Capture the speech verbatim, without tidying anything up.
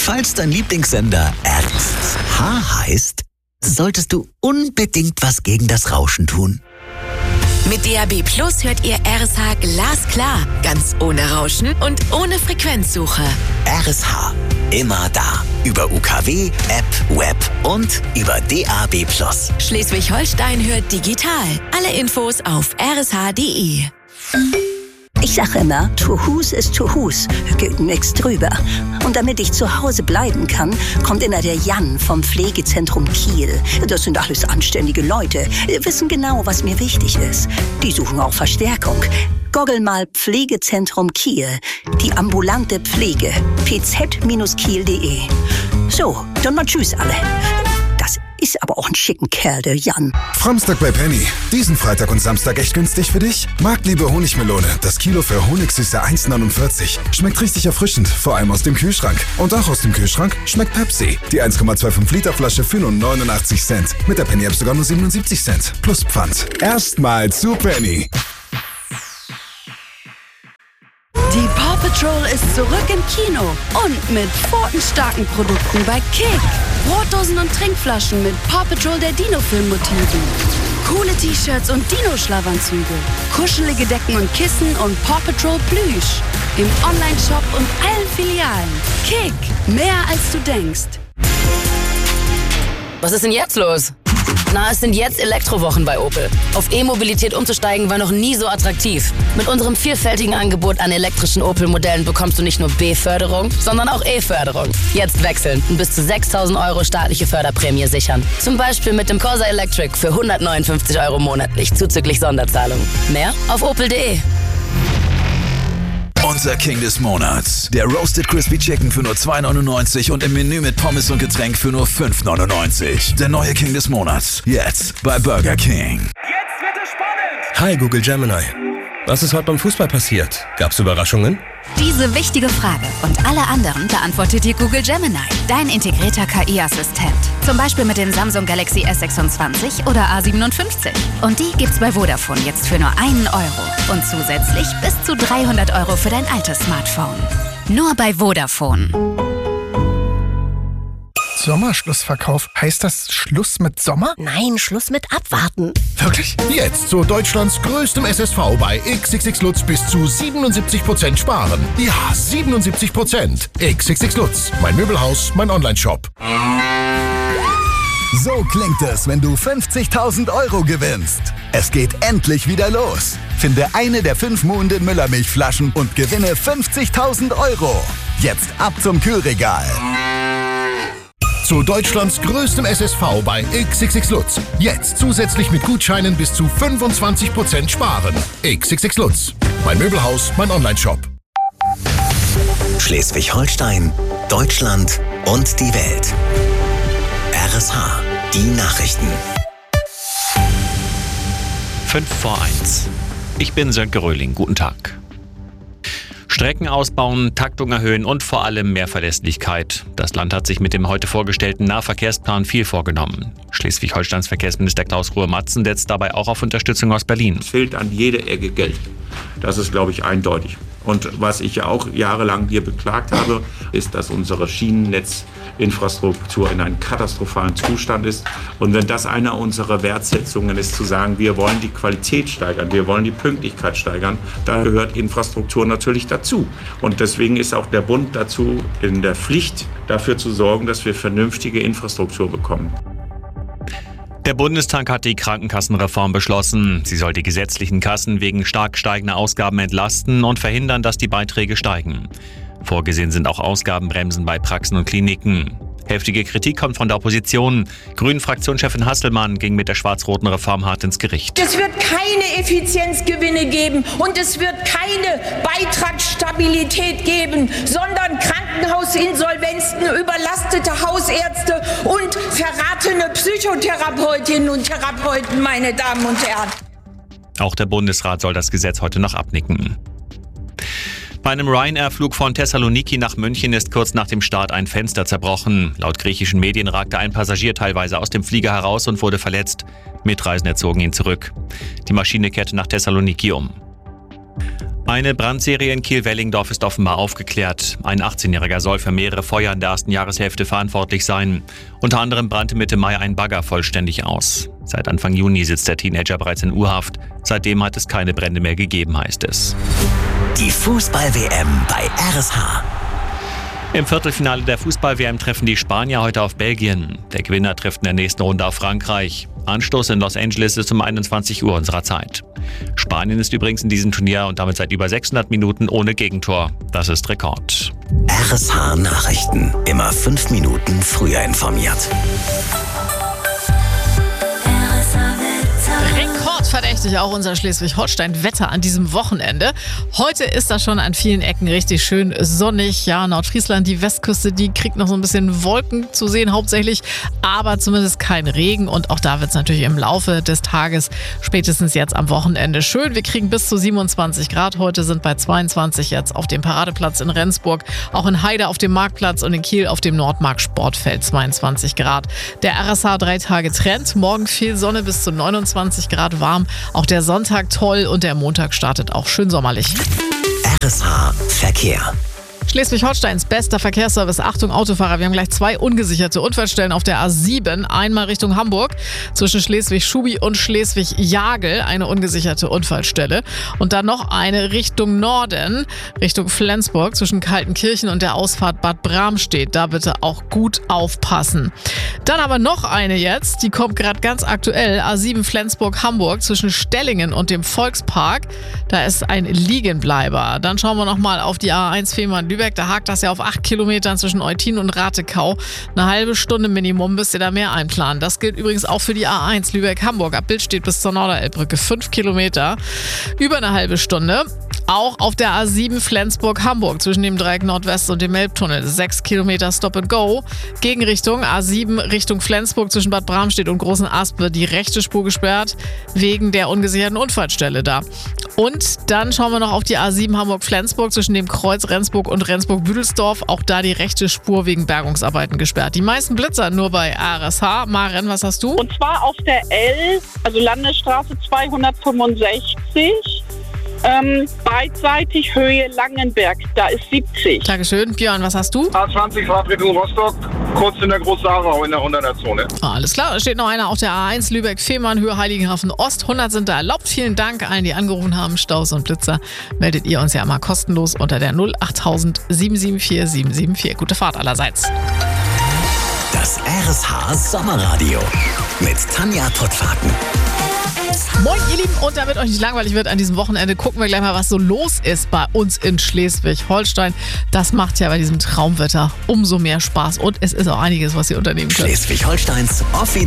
Falls dein Lieblingssender R S H heißt, solltest du unbedingt was gegen das Rauschen tun. Mit D A B Plus hört ihr R S H glasklar, ganz ohne Rauschen und ohne Frequenzsuche. R S H, immer da. Über U K W, App, Web und über D A B Plus. Schleswig-Holstein hört digital. Alle Infos auf r s h punkt d e. Ich sage immer, to Hus ist to Hus, geht nix drüber. Und damit ich zu Hause bleiben kann, kommt immer der Jan vom Pflegezentrum Kiel. Das sind alles anständige Leute, wissen genau, was mir wichtig ist. Die suchen auch Verstärkung. Googel mal Pflegezentrum Kiel, die ambulante Pflege, p z Bindestrich kiel punkt d e. So, dann mal tschüss alle. Das ist aber auch ein schicken Kerl, der Jan. Framstag bei Penny. Diesen Freitag und Samstag echt günstig für dich? Marktliebe Honigmelone. Das Kilo für Honigsüße eins neunundvierzig. Schmeckt richtig erfrischend, vor allem aus dem Kühlschrank. Und auch aus dem Kühlschrank schmeckt Pepsi. Die eins Komma fünfundzwanzig Liter Flasche für nur neunundachtzig Cent. Mit der Penny App sogar nur siebenundsiebzig Cent. Plus Pfand. Erstmal zu Penny. Die Paw Patrol ist zurück im Kino und mit pfotenstarken Produkten bei Kick. Brotdosen und Trinkflaschen mit Paw Patrol der Dino-Film-Motiven. Coole T-Shirts und Dino-Schlafanzüge. Kuschelige Decken und Kissen und Paw Patrol Plüsch. Im Online-Shop und allen Filialen. Kick, mehr als du denkst. Was ist denn jetzt los? Na, es sind jetzt Elektrowochen bei Opel. Auf E-Mobilität umzusteigen war noch nie so attraktiv. Mit unserem vielfältigen Angebot an elektrischen Opel-Modellen bekommst du nicht nur B-Förderung, sondern auch E-Förderung. Jetzt wechseln und bis zu sechstausend Euro staatliche Förderprämie sichern. Zum Beispiel mit dem Corsa Electric für hundertneunundfünfzig Euro monatlich, zuzüglich Sonderzahlung. Mehr auf opel punkt d e. Unser King des Monats. Der Roasted Crispy Chicken für nur zwei neunundneunzig und im Menü mit Pommes und Getränk für nur fünf neunundneunzig. Der neue King des Monats. Jetzt bei Burger King. Jetzt wird es spannend. Hi Google Gemini. Was ist heute beim Fußball passiert? Gab's Überraschungen? Diese wichtige Frage und alle anderen beantwortet dir Google Gemini, dein integrierter K I-Assistent. Zum Beispiel mit dem Samsung Galaxy S sechsundzwanzig oder A siebenundfünfzig. Und die gibt's bei Vodafone jetzt für nur einen Euro. Und zusätzlich bis zu dreihundert Euro für dein altes Smartphone. Nur bei Vodafone. Sommerschlussverkauf. Heißt das Schluss mit Sommer? Nein, Schluss mit Abwarten. Wirklich? Jetzt zu Deutschlands größtem S S V bei X X X Lutz bis zu siebenundsiebzig Prozent sparen. Ja, siebenundsiebzig Prozent. X X X Lutz. Mein Möbelhaus, mein Onlineshop. So klingt es, wenn du fünfzigtausend Euro gewinnst. Es geht endlich wieder los. Finde eine der fünf Muhnden Müllermilchflaschen und gewinne fünfzigtausend Euro. Jetzt ab zum Kühlregal. Zu Deutschlands größtem S S V bei X X X Lutz. Jetzt zusätzlich mit Gutscheinen bis zu fünfundzwanzig Prozent sparen. X X X Lutz. Mein Möbelhaus, mein Onlineshop. Schleswig-Holstein, Deutschland und die Welt. R S H, die Nachrichten. fünf vor eins. Ich bin Sönke Röhling. Guten Tag. Strecken ausbauen, Taktung erhöhen und vor allem mehr Verlässlichkeit. Das Land hat sich mit dem heute vorgestellten Nahverkehrsplan viel vorgenommen. Schleswig-Holsteins Verkehrsminister Klaus Ruhe-Matzen setzt dabei auch auf Unterstützung aus Berlin. Es fehlt an jeder Ecke Geld. Das ist, glaube ich, eindeutig. Und was ich ja auch jahrelang hier beklagt habe, ist, dass unsere Schienennetzinfrastruktur in einem katastrophalen Zustand ist. Und wenn das eine unserer Wertsetzungen ist, zu sagen, wir wollen die Qualität steigern, wir wollen die Pünktlichkeit steigern, da gehört Infrastruktur natürlich dazu. Und deswegen ist auch der Bund dazu in der Pflicht, dafür zu sorgen, dass wir vernünftige Infrastruktur bekommen. Der Bundestag hat die Krankenkassenreform beschlossen. Sie soll die gesetzlichen Kassen wegen stark steigender Ausgaben entlasten und verhindern, dass die Beiträge steigen. Vorgesehen sind auch Ausgabenbremsen bei Praxen und Kliniken. Heftige Kritik kommt von der Opposition. Grünen-Fraktionschefin Hasselmann ging mit der schwarz-roten Reform hart ins Gericht. Es wird keine Effizienzgewinne geben und es wird keine Beitragsstabilität geben, sondern Krankenhausinsolvenzen, überlastete Hausärzte und verratene Psychotherapeutinnen und Therapeuten, meine Damen und Herren. Auch der Bundesrat soll das Gesetz heute noch abnicken. Bei einem Ryanair-Flug von Thessaloniki nach München ist kurz nach dem Start ein Fenster zerbrochen. Laut griechischen Medien ragte ein Passagier teilweise aus dem Flieger heraus und wurde verletzt. Mitreisende zogen ihn zurück. Die Maschine kehrte nach Thessaloniki um. Eine Brandserie in Kiel-Wellingdorf ist offenbar aufgeklärt. Ein achtzehnjähriger soll für mehrere Feuer in der ersten Jahreshälfte verantwortlich sein. Unter anderem brannte Mitte Mai ein Bagger vollständig aus. Seit Anfang Juni sitzt der Teenager bereits in U-Haft. Seitdem hat es keine Brände mehr gegeben, heißt es. Die Fußball-W M bei R S H. Im Viertelfinale der Fußball-W M treffen die Spanier heute auf Belgien. Der Gewinner trifft in der nächsten Runde auf Frankreich. Anstoß in Los Angeles ist um einundzwanzig Uhr unserer Zeit. Spanien ist übrigens in diesem Turnier und damit seit über sechshundert Minuten ohne Gegentor. Das ist Rekord. R S H Nachrichten. Immer fünf Minuten früher informiert. Rekordverdächtig auch unser Schleswig-Holstein-Wetter an diesem Wochenende. Heute ist das schon an vielen Ecken richtig schön sonnig. Ja, Nordfriesland, die Westküste, die kriegt noch so ein bisschen Wolken zu sehen hauptsächlich, aber zumindest kein Regen. Und auch da wird es natürlich im Laufe des Tages, spätestens jetzt am Wochenende, schön. Wir kriegen bis zu siebenundzwanzig Grad. Heute sind bei zweiundzwanzig jetzt auf dem Paradeplatz in Rendsburg, auch in Heide auf dem Marktplatz und in Kiel auf dem Nordmark Sportfeld zweiundzwanzig Grad. Der R S H drei Tage Trend. Morgen viel Sonne bis zu neunundzwanzig Grad warm. Auch der Sonntag toll und der Montag startet auch schön sommerlich. R S H Verkehr. Schleswig-Holsteins bester Verkehrsservice. Achtung Autofahrer, wir haben gleich zwei ungesicherte Unfallstellen auf der A sieben. Einmal Richtung Hamburg zwischen Schleswig-Schubi und Schleswig-Jagel, eine ungesicherte Unfallstelle. Und dann noch eine Richtung Norden, Richtung Flensburg zwischen Kaltenkirchen und der Ausfahrt Bad Bramstedt. Da bitte auch gut aufpassen. Dann aber noch eine jetzt, die kommt gerade ganz aktuell. A sieben Flensburg-Hamburg zwischen Stellingen und dem Volkspark. Da ist ein Liegenbleiber. Dann schauen wir nochmal auf die A eins Fehmarn-Lübeck. Da hakt das ja auf acht Kilometern zwischen Eutin und Ratekau. Eine halbe Stunde Minimum müsst ihr da mehr einplanen. Das gilt übrigens auch für die A eins Lübeck-Hamburg. Ab Billstedt bis zur Norderelbbrücke. Fünf Kilometer. Über eine halbe Stunde. Auch auf der A sieben Flensburg-Hamburg zwischen dem Dreieck Nordwest und dem Elbtunnel. Sechs Kilometer Stop and Go. Gegenrichtung A sieben Richtung Flensburg zwischen Bad Bramstedt und Großen Aspe. Die rechte Spur gesperrt wegen der ungesicherten Unfallstelle da. Und dann schauen wir noch auf die A sieben Hamburg-Flensburg zwischen dem Kreuz Rendsburg und Rendsburg-Büdelsdorf. Auch da die rechte Spur wegen Bergungsarbeiten gesperrt. Die meisten Blitzer nur bei R S H. Maren, was hast du? Und zwar auf der L, also Landesstraße zweihundertfünfundsechzig. Ähm, beidseitig Höhe Langenberg, da ist siebzig. Dankeschön. Björn, was hast du? A zwanzig Fahrtrichtung Rostock, kurz in der Großsarau in der hunderter Zone. Ah, alles klar, da steht noch einer auf der A eins Lübeck-Fehmarn, Höhe Heiligenhafen Ost. hundert sind da erlaubt. Vielen Dank allen, die angerufen haben. Staus und Blitzer meldet ihr uns ja immer kostenlos unter der null achttausend sieben sieben vier sieben sieben vier. Gute Fahrt allerseits. Das R S H Sommerradio mit Tanja Tottfaken. Moin ihr Lieben, und damit euch nicht langweilig wird an diesem Wochenende, gucken wir gleich mal, was so los ist bei uns in Schleswig-Holstein. Das macht ja bei diesem Traumwetter umso mehr Spaß und es ist auch einiges, was ihr unternehmen könnt. Schleswig-Holsteins offiziell